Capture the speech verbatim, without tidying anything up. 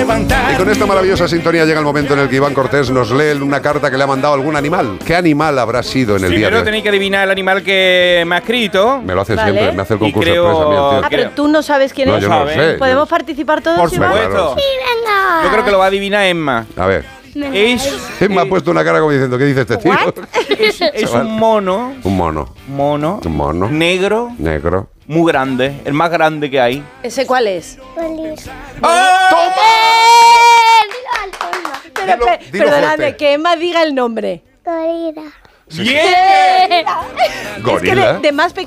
levantar. Y con esta maravillosa sintonía llega el momento en el que Iván Cortés nos lee una carta que le ha mandado algún animal. ¿Qué animal habrá sido en el día de Primero hoy? tenéis que adivinar el animal que me ha escrito. Me lo hace Vale. siempre, me hace el Y concurso creo- express también, Ah, tío. pero tú no sabes quién No, es. yo no lo ¿sabes? sé. ¿Podemos participar todos, Por Iván? supuesto. venga. Yo creo que lo va a adivinar Emma. A ver, Es, me ha puesto una cara como diciendo, ¿qué dice este tío? es, es un mono, Un mono, mono, un mono, negro, negro. muy grande, el más grande que hay. ¿Ese cuál es? Feliz. Pero, Dilo- pe- dilo perdonadme, fuerte. que Emma diga el nombre. Gorila. ¡Bien! Es que Gorila. de, de más pequeño